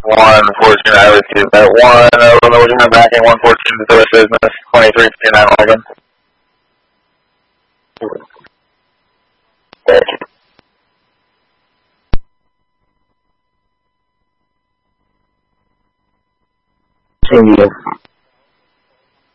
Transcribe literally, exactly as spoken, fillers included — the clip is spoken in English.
one fourteen, I received that one. Uh, we're looking at backing one fourteen to service business, twenty-three fifty-nine Oregon. Thank you. Thank you.